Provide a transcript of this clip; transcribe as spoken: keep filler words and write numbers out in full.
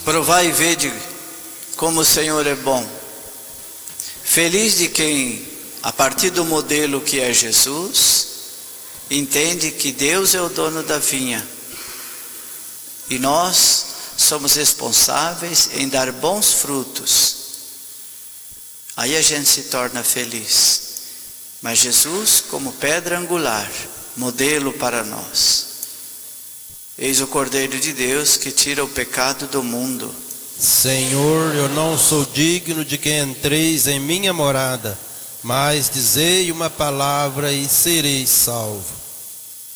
Provai e vede como o Senhor é bom. Feliz de quem, a partir do modelo que é Jesus, entende que Deus é o dono da vinha. E nós somos responsáveis em dar bons frutos. Aí a gente se torna feliz. Mas Jesus, como pedra angular, modelo para nós. Eis o Cordeiro de Deus que tira o pecado do mundo. Senhor, eu não sou digno de que entreis em minha morada, mas dizei uma palavra e serei salvo.